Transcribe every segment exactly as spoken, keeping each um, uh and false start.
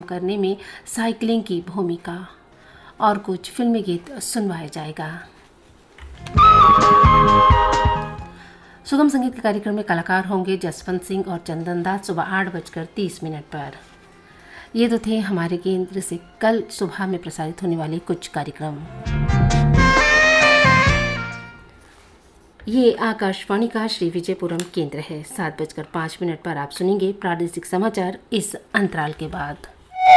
करने में साइकिलिंग की भूमिका और कुछ फिल्मी गीत सुनवाया जाएगा। सुगम संगीत के कार्यक्रम में कलाकार होंगे जसवंत सिंह और चंदन दास सुबह आठ बजकर तीस मिनट पर। ये तो थे हमारे केंद्र से कल सुबह में प्रसारित होने वाले कुछ कार्यक्रम। ये आकाशवाणी का श्री विजयपुरम केंद्र है। सात बजकर पाँच मिनट पर आप सुनेंगे प्रादेशिक समाचार इस अंतराल के बाद।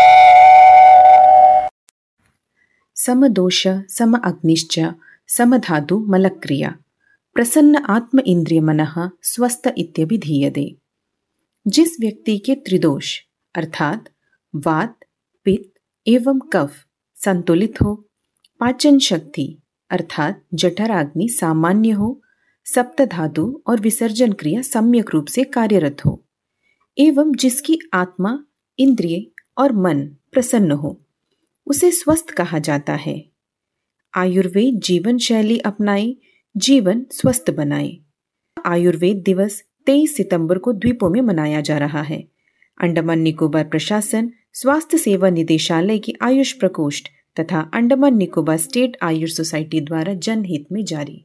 समदोष सम अग्निश्च समधातु मलक्रिया प्रसन्न आत्म इंद्रिय मनः स्वस्थ इत्यभिधीयते। जिस व्यक्ति के त्रिदोष अर्थात वात, पित्त एवं कफ संतुलित हो, पाचन शक्ति अर्थात जठराग्नि सामान्य हो, सप्तधातु और विसर्जन क्रिया सम्यक रूप से कार्यरत हो, एवं जिसकी आत्मा, इंद्रिय और मन प्रसन्न हो, उसे स्वस्थ कहा जाता है। आयुर्वेद जीवन शैली अपनाए, जीवन स्वस्थ बनाए। आयुर्वेद दिवस तेईस सितंबर को द्वीपों में मनाया जा रहा है। अंडमान निकोबार प्रशासन, स्वास्थ्य सेवा निदेशालय की आयुष प्रकोष्ठ तथा अंडमान निकोबार स्टेट आयुष सोसाइटी द्वारा जनहित में जारी।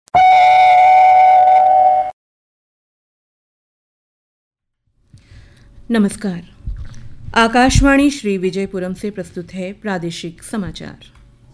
नमस्कार। आकाशवाणी श्री विजयपुरम से प्रस्तुत है प्रादेशिक समाचार।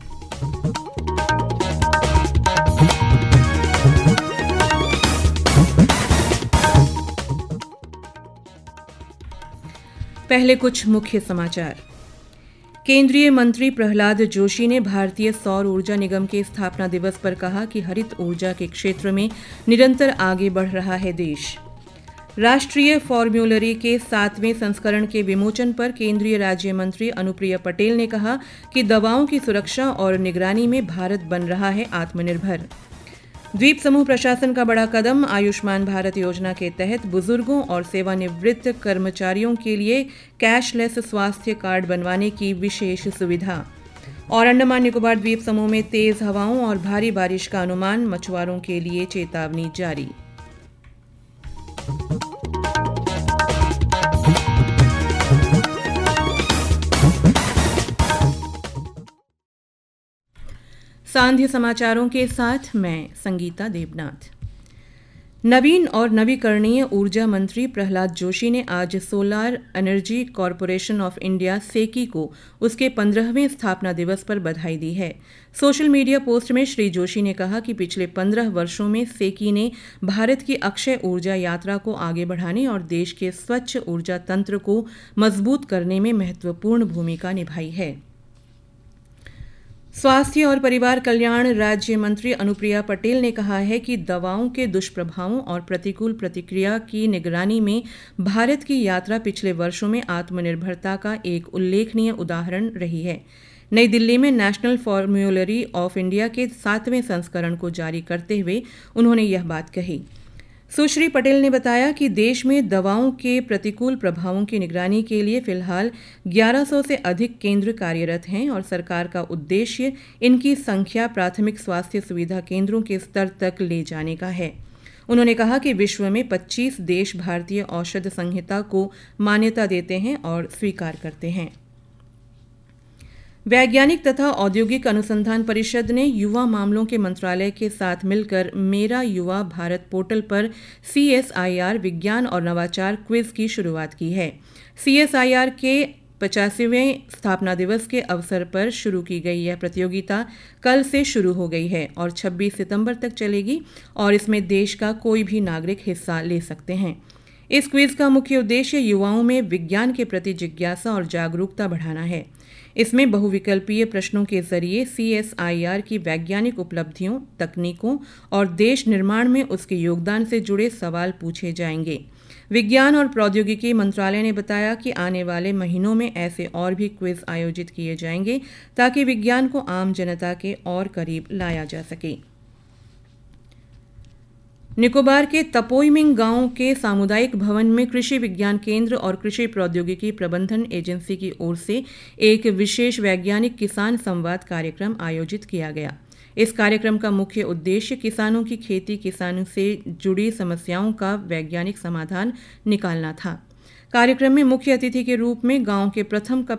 पहले कुछ मुख्य समाचार। केंद्रीय मंत्री प्रहलाद जोशी ने भारतीय सौर ऊर्जा निगम के स्थापना दिवस पर कहा कि हरित ऊर्जा के क्षेत्र में निरंतर आगे बढ़ रहा है देश। राष्ट्रीय फॉर्म्यूलरी के सातवें संस्करण के विमोचन पर केंद्रीय राज्य मंत्री अनुप्रिया पटेल ने कहा कि दवाओं की सुरक्षा और निगरानी में भारत बन रहा है आत्मनिर्भर। द्वीप समूह प्रशासन का बड़ा कदम, आयुष्मान भारत योजना के तहत बुजुर्गों और सेवानिवृत्त कर्मचारियों के लिए कैशलेस स्वास्थ्य कार्ड बनवाने की विशेष सुविधा। और अंडमान निकोबार द्वीप समूह में तेज हवाओं और भारी बारिश का अनुमान, मछुआरों के लिए चेतावनी जारी। सांध्य समाचारों के साथ मैं संगीता देवनाथ। नवीन और नवीकरणीय ऊर्जा मंत्री प्रहलाद जोशी ने आज solar energy corporation of India सेकी को उसके पंद्रहवें स्थापना दिवस पर बधाई दी है। सोशल मीडिया पोस्ट में श्री जोशी ने कहा कि पिछले पंद्रह वर्षों में सेकी ने भारत की अक्षय ऊर्जा यात्रा को आगे बढ़ाने और देश के स्वच्छ ऊर्जा तंत्र को मजबूत करने में महत्वपूर्ण भूमिका निभाई है। स्वास्थ्य और परिवार कल्याण राज्य मंत्री अनुप्रिया पटेल ने कहा है कि दवाओं के दुष्प्रभावों और प्रतिकूल प्रतिक्रिया की निगरानी में भारत की यात्रा पिछले वर्षों में आत्मनिर्भरता का एक उल्लेखनीय उदाहरण रही है। नई दिल्ली में नेशनल फॉर्म्यूलरी ऑफ इंडिया के सातवें संस्करण को जारी करते हुए उन्होंने यह बात कही। सुश्री पटेल ने बताया कि देश में दवाओं के प्रतिकूल प्रभावों की निगरानी के लिए फिलहाल ग्यारह सौ से अधिक केंद्र कार्यरत हैं और सरकार का उद्देश्य इनकी संख्या प्राथमिक स्वास्थ्य सुविधा केंद्रों के स्तर तक ले जाने का है। उन्होंने कहा कि विश्व में पच्चीस देश भारतीय औषध संहिता को मान्यता देते हैं और स्वीकार करते हैं। वैज्ञानिक तथा औद्योगिक अनुसंधान परिषद ने युवा मामलों के मंत्रालय के साथ मिलकर मेरा युवा भारत पोर्टल पर सी एस आई आर विज्ञान और नवाचार क्विज की शुरुआत की है। सी एस आई आर के पचासीवें स्थापना दिवस के अवसर पर शुरू की गई यह प्रतियोगिता कल से शुरू हो गई है और छब्बीस सितंबर तक चलेगी और इसमें देश का कोई भी नागरिक हिस्सा ले सकते हैं। इस क्विज का मुख्य उद्देश्य युवाओं में विज्ञान के प्रति जिज्ञासा और जागरूकता बढ़ाना है। इसमें बहुविकल्पीय प्रश्नों के जरिए सी एस आई आर की वैज्ञानिक उपलब्धियों, तकनीकों और देश निर्माण में उसके योगदान से जुड़े सवाल पूछे जाएंगे। विज्ञान और प्रौद्योगिकी मंत्रालय ने बताया कि आने वाले महीनों में ऐसे और भी क्विज आयोजित किए जाएंगे ताकि विज्ञान को आम जनता के और करीब लाया जा सके। निकोबार के तपोईमिंग गांव के सामुदायिक भवन में कृषि विज्ञान केंद्र और कृषि प्रौद्योगिकी प्रबंधन एजेंसी की ओर से एक विशेष वैज्ञानिक किसान संवाद कार्यक्रम आयोजित किया गया। इस कार्यक्रम का मुख्य उद्देश्य किसानों की खेती, किसानों से जुड़ी समस्याओं का वैज्ञानिक समाधान निकालना था। कार्यक्रम में मुख्य अतिथि के रूप में गांव के प्रथम